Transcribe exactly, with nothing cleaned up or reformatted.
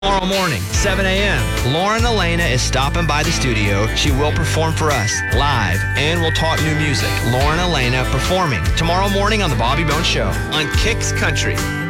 Tomorrow morning, seven a.m., Lauren Elena is stopping by the studio. She will perform for us live, and we'll talk new music. Lauren Elena performing tomorrow morning on The Bobby Bones Show on Kicks Country.